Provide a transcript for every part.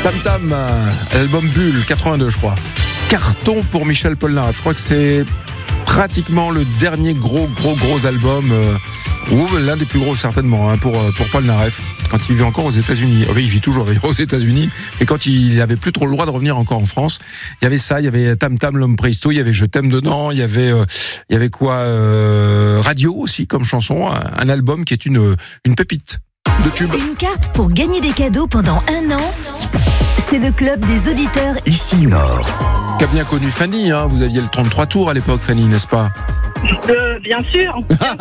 Tam Tam, l'album Bulle, 82 je crois. Carton pour Michel Polnareff. Je crois que c'est pratiquement le dernier gros album, ou l'un des plus gros certainement, pour Polnareff, quand il vit encore aux États-Unis. Enfin, il vit toujours d'ailleurs aux États-Unis, mais quand il n'avait plus trop le droit de revenir encore en France, il y avait ça, il y avait Tam Tam, l'homme préhisto, il y avait Je t'aime dedans, il y avait quoi, Radio aussi comme chanson, un album qui est une pépite de tube. Une carte pour gagner des cadeaux pendant 1 an. C'est le club des auditeurs Ici Nord. Qui a bien connu Fanny, hein. Vous aviez le 33 tours à l'époque, Fanny, n'est-ce pas? Bien sûr.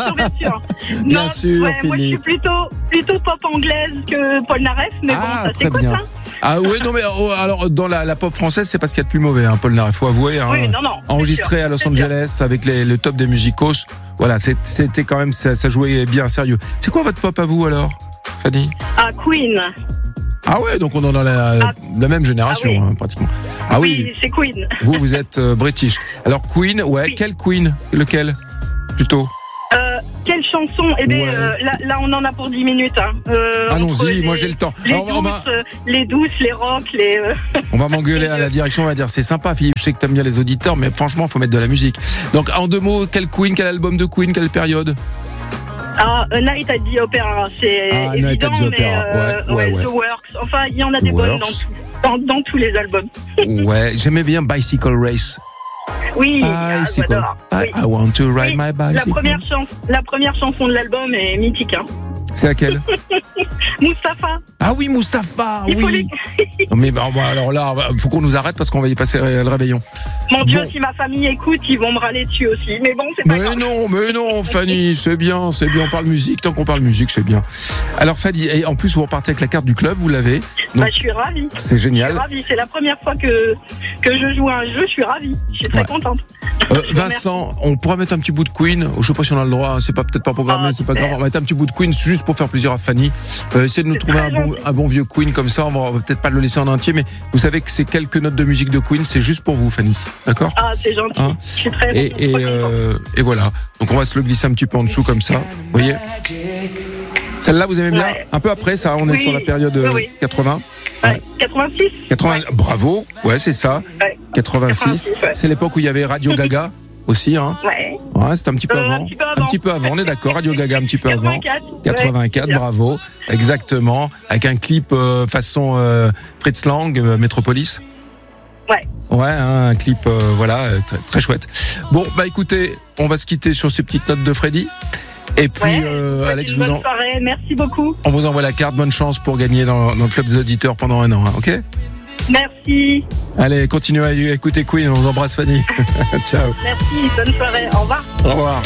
Bien sûr, ouais, moi je suis Philippe. plutôt pop anglaise que Polnareff, mais bon, ça très s'écoute, bien. hein. Ah oui, non mais alors dans la pop française, c'est pas ce qu'il y a de plus mauvais, hein, Polnareff, faut avouer. Hein, Oui, non, enregistré à Los Angeles avec le top des musicos. Voilà, c'était quand même, ça jouait bien sérieux. C'est quoi votre pop à vous alors, Fanny? Ah, Queen. Ah ouais, donc on est dans la même génération, oui. hein, pratiquement. Ah oui, c'est Queen. vous êtes british. Alors Queen, ouais, Oui. quel Queen? Lequel plutôt? Quelle chanson? Eh bien, Ouais. là, on en a pour 10 minutes. Hein. Allons-y, moi j'ai le temps. Alors, Les douces, les rock, on va m'engueuler à la direction, on va dire c'est sympa Philippe, je sais que t'aimes bien les auditeurs, mais franchement faut mettre de la musique. Donc en 2 mots, quel Queen, quel album de Queen, quelle période? A Night at the Opera, c'est évident, Night at the Opera, ouais. The Works, enfin il y en a des bonnes dans tous les albums. Ouais, j'aimais bien Bicycle Race. Oui, Bicycle. j'adore. Oui. I want to ride Oui, my bicycle. La première chanson de l'album est mythique. Hein. C'est laquelle? Mustapha. Ah oui, Mustapha, Il faut oui. Non, mais alors là, faut qu'on nous arrête parce qu'on va y passer le réveillon. Mon Dieu, Bon. si ma famille écoute, ils vont me râler dessus aussi. Mais bon, c'est pas grave. Mais non, Fanny, c'est bien, on parle musique, tant qu'on parle musique, c'est bien. Alors Fanny, et en plus vous repartez avec la carte du club, vous l'avez. Donc, Je suis ravie. c'est génial. Je suis ravie. C'est la première fois que je joue à un jeu, je suis ravie. Je suis très contente. Vincent, on pourra mettre un petit bout de Queen. Je sais pas si on a le droit, c'est peut-être pas programmé, c'est pas grave. On va mettre un petit bout de Queen juste pour faire plaisir à Fanny. Essayez de nous trouver un bon vieux Queen comme ça. On va peut-être pas le laisser en entier, mais vous savez que c'est quelques notes de musique de Queen, c'est juste pour vous, Fanny. D'accord? Ah, c'est gentil. Hein? Je suis très Et voilà. Donc on va se le glisser un petit peu en dessous comme ça. Vous voyez? Celle-là, vous aimez bien? Ouais. Un peu après, ça, on est sur la période 80. Ouais. 86. 80. Bravo. Ouais, c'est ça. Ouais. 86. Ouais. C'est l'époque où il y avait Radio Gaga aussi, hein. Ouais. Ouais, c'était un petit peu avant. Un petit peu avant. On est d'accord. Radio Gaga un petit peu avant. 84, ouais. bravo. Exactement. Avec un clip façon Fritz Lang, Metropolis. Ouais. Ouais, hein, un clip, voilà, très, très chouette. Bon, bah écoutez, on va se quitter sur ces petites notes de Freddy. Et puis, Alex, bonne soirée, merci beaucoup. on vous envoie la carte. Bonne chance pour gagner dans le club des auditeurs pendant 1 an, hein, ok? Merci. Allez, continuez à écouter Queen. On vous embrasse, Fanny. Ciao. Merci, bonne soirée. Au revoir. Au revoir.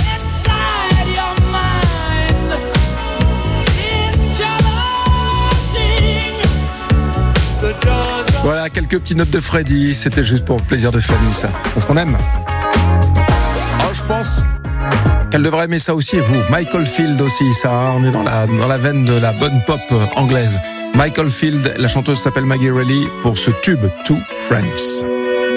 Voilà, quelques petites notes de Freddy. C'était juste pour le plaisir de Fanny, ça. Parce qu'on aime. Oh, je pense qu'elle devrait aimer ça aussi, et vous. Michael Field aussi, ça. Hein, on est dans la veine de la bonne pop anglaise. Michael Field, la chanteuse s'appelle Maggie Reilly pour ce tube Two Friends.